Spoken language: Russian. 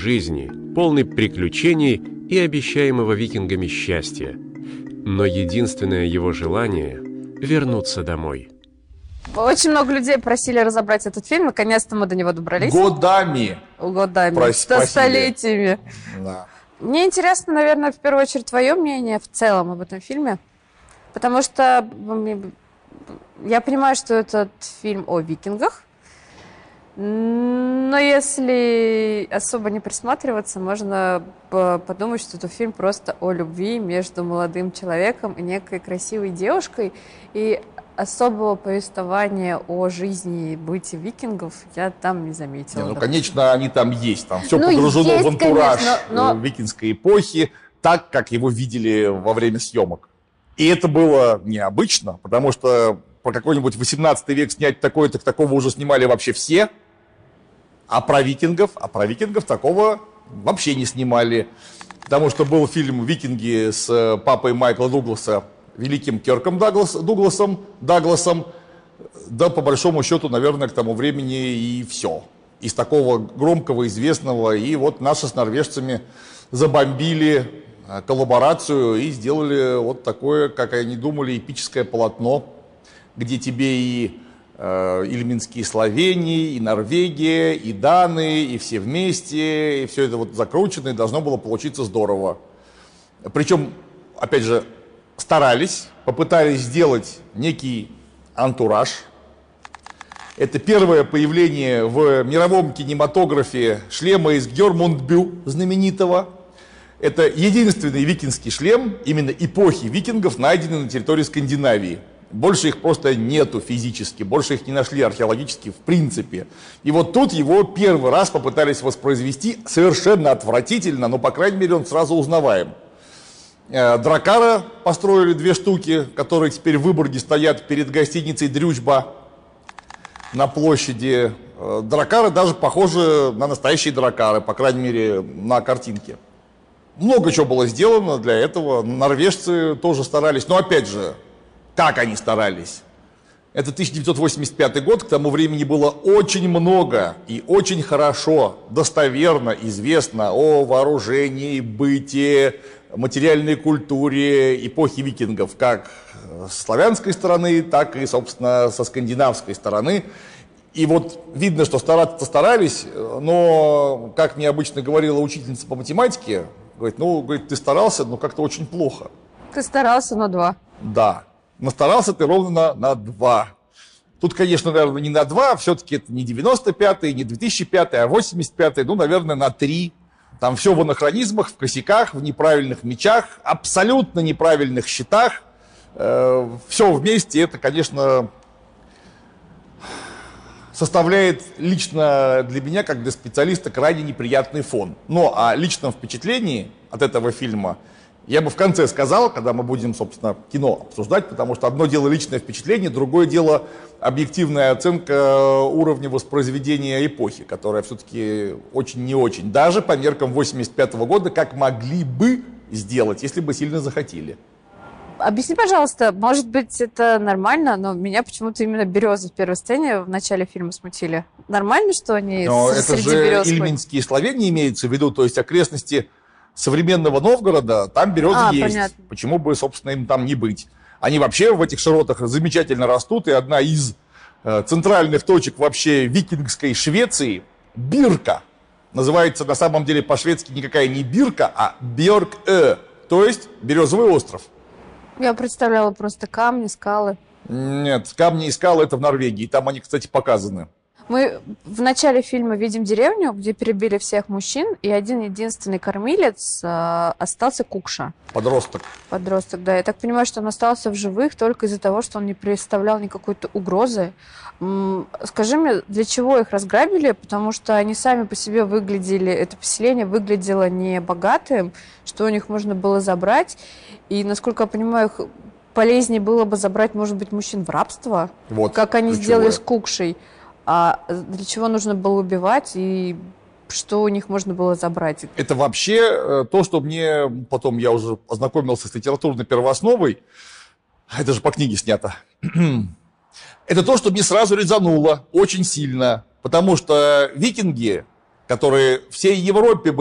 жизни, полный приключений и обещаемого викингами счастья. Но единственное его желание – вернуться домой. Очень много людей просили разобрать этот фильм. Наконец-то мы до него добрались. Годами. Столетиями. Да. Мне интересно, наверное, в первую очередь твое мнение в целом об этом фильме. Потому что я понимаю, что этот фильм о викингах. Но если особо не присматриваться, можно подумать, что это фильм просто о любви между молодым человеком и некой красивой девушкой. И особого повествования о жизни и быте викингов я там не заметила. Ну, конечно, они там есть. Там все погружено в антураж викингской эпохи, так, как его видели во время съемок. И это было необычно, потому что про какой-нибудь 18 век снять такое, так такого уже снимали вообще все. А про викингов такого вообще не снимали. Потому что был фильм «Викинги» с папой Майкла Дугласа, великим Кёрком Дугласом. Да, по большому счету, наверное, к тому времени и все. Из такого громкого, известного. И вот наши с норвежцами забомбили коллаборацию и сделали вот такое, как они думали, эпическое полотно, где тебе и ильминские Словении, и Норвегия, и Даны, и все вместе, и все это вот закручено, и должно было получиться здорово. Причем, опять же, старались, попытались сделать некий антураж. Это первое появление в мировом кинематографе шлема из Гёрмундбю знаменитого. Это единственный викингский шлем именно эпохи викингов, найденный на территории Скандинавии. Больше их просто нету физически, больше их не нашли археологически в принципе. И вот тут его первый раз попытались воспроизвести совершенно отвратительно, но, по крайней мере, он сразу узнаваем. Дракара построили 2 штуки, которые теперь в Выборге стоят перед гостиницей «Дрючба» на площади. Дракары даже похожи на настоящие дракары, по крайней мере, на картинке. Много чего было сделано для этого. Норвежцы тоже старались, но опять же, как они старались? Это 1985 год, к тому времени было очень много и очень хорошо, достоверно известно о вооружении, быте, материальной культуре эпохи викингов, как с славянской стороны, так и, собственно, со скандинавской стороны. И вот видно, что стараться старались, но, как мне обычно говорила учительница по математике, говорит, ты старался, но как-то очень плохо. Ты старался на 2. Да. Но старался ты ровно на 2. Тут, конечно, наверное, не на 2, все-таки это не 95-й, не 2005-й, а 85-й, ну, наверное, на 3. Там все в анахронизмах, в косяках, в неправильных мечах, абсолютно неправильных счетах. Все вместе, это, конечно, составляет лично для меня, как для специалиста, крайне неприятный фон. Но о личном впечатлении от этого фильма я бы в конце сказал, когда мы будем, собственно, кино обсуждать, потому что одно дело личное впечатление, другое дело объективная оценка уровня воспроизведения эпохи, которая все-таки очень не очень, даже по меркам 85-го года, как могли бы сделать, если бы сильно захотели. Объясни, пожалуйста, может быть, это нормально, но меня почему-то именно березы в первой сцене в начале фильма смутили. Нормально, что они среди берез? Это же ильминские Словении имеются в виду, то есть окрестности современного Новгорода, там березы есть. Понятно. Почему бы, собственно, им там не быть? Они вообще в этих широтах замечательно растут, и одна из центральных точек вообще викингской Швеции, Бирка, называется на самом деле по-шведски никакая не Бирка, а Бьоркö, то есть березовый остров. Я представляла просто камни, скалы. Нет, камни и скалы это в Норвегии, там они, кстати, показаны. Мы в начале фильма видим деревню, где перебили всех мужчин, и один-единственный кормилец остался Кукша. Подросток. Подросток, да. Я так понимаю, что он остался в живых только из-за того, что он не представлял никакой-то угрозы. Скажи мне, для чего их разграбили? Потому что они сами по себе выглядели, это поселение выглядело не богатым, что у них можно было забрать. И, насколько я понимаю, их полезнее было бы забрать, может быть, мужчин в рабство, вот, как они ключевое. сделали с Кукшей. А для чего нужно было убивать и что у них можно было забрать? Это вообще то, что мне потом, я уже ознакомился с литературной первоосновой, это же по книге снято, это то, что мне сразу резануло очень сильно, потому что викинги, которые всей Европе